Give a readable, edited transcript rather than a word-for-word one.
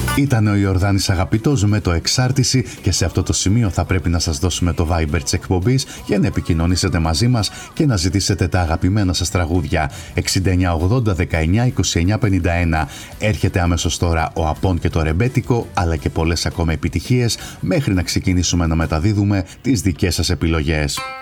Ήταν ο Ιορδάνης Αγαπητός με το Εξάρτηση και σε αυτό το σημείο θα πρέπει να σας δώσουμε το Viber της εκπομπής για να επικοινωνήσετε μαζί μας και να ζητήσετε τα αγαπημένα σας τραγούδια. 6980 19 29 51. Έρχεται αμέσως τώρα ο Απών και το Ρεμπέτικο, αλλά και πολλές ακόμα επιτυχίες μέχρι να ξεκινήσουμε να μεταδίδουμε τις δικές σας επιλογές.